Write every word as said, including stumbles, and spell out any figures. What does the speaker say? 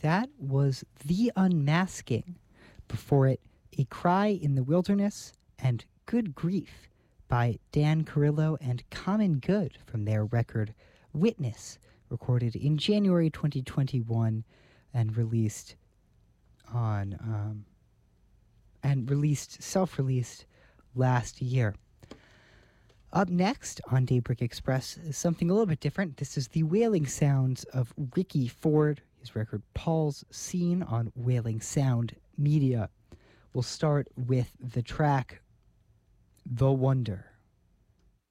That was The Unmasking. Before it, A Cry in the Wilderness and Good Grief by Dan Carrillo and Common Good from their record Witness, recorded in January twenty twenty-one and released on um, and released self-released last year. Up next on Daybreak Express is something a little bit different. This is the wailing sounds of Ricky Ford, his record Paul's Scene on Wailing Sound Media. We'll start with the track The Wonder.